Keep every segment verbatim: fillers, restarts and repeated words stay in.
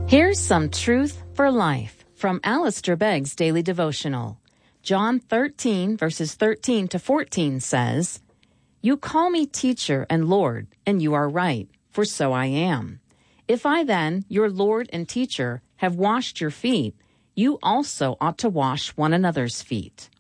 Here's some truth for life from Alistair Begg's Daily Devotional. John thirteen, verses thirteen to fourteen says, "You call me teacher and Lord, and you are right, for so I am. If I then, your Lord and teacher, have washed your feet, you also ought to wash one another's feet."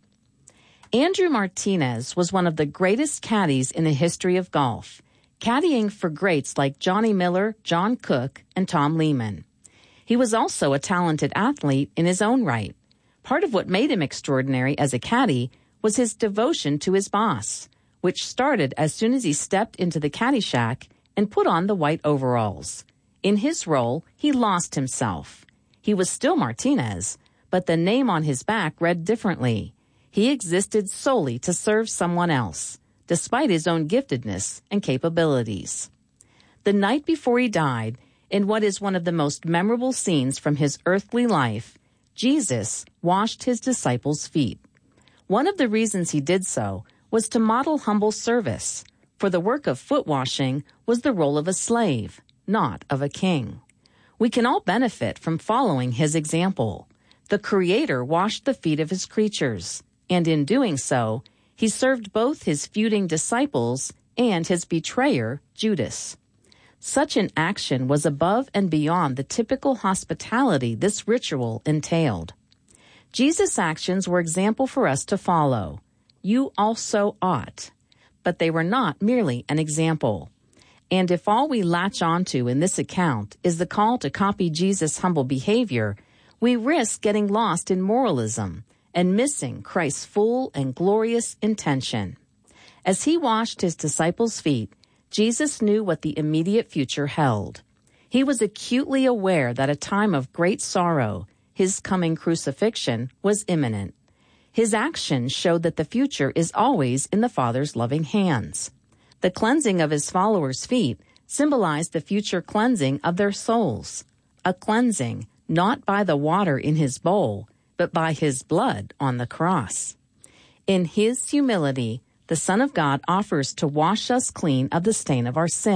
Andrew Martinez was one of the greatest caddies in the history of golf, caddying for greats like Johnny Miller, John Cook, and Tom Lehman. He was also a talented athlete in his own right. Part of what made him extraordinary as a caddy was his devotion to his boss, which started as soon as he stepped into the caddy shack and put on the white overalls. In his role, he lost himself. He was still Martinez, but the name on his back read differently. He existed solely to serve someone else, despite his own giftedness and capabilities. The night before he died, in what is one of the most memorable scenes from his earthly life, Jesus washed his disciples' feet. One of the reasons he did so was to model humble service, for the work of foot washing was the role of a slave, not of a king. We can all benefit from following his example. The Creator washed the feet of his creatures, and in doing so, he served both his feuding disciples and his betrayer, Judas. Such an action was above and beyond the typical hospitality this ritual entailed. Jesus' actions were example for us to follow. You also ought. But they were not merely an example. And if all we latch onto in this account is the call to copy Jesus' humble behavior, we risk getting lost in moralism and missing Christ's full and glorious intention. As he washed his disciples' feet, Jesus knew what the immediate future held. He was acutely aware that a time of great sorrow, his coming crucifixion, was imminent. His actions showed that the future is always in the Father's loving hands. The cleansing of his followers' feet symbolized the future cleansing of their souls, a cleansing not by the water in his bowl, but by his blood on the cross. In his humility, the Son of God offers to wash us clean of the stain of our sin.